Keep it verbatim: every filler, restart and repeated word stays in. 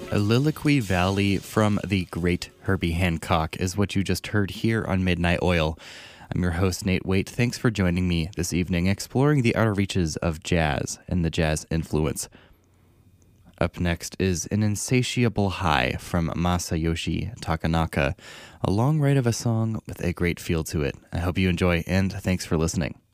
A Liliqui Valley from the great Herbie Hancock is what you just heard here on Midnight Oil. I'm your host, Nate Waite. Thanks for joining me this evening, exploring the outer reaches of jazz and the jazz influence. Up next is An Insatiable High from Masayoshi Takanaka, a long ride of a song with a great feel to it. I hope you enjoy, and thanks for listening.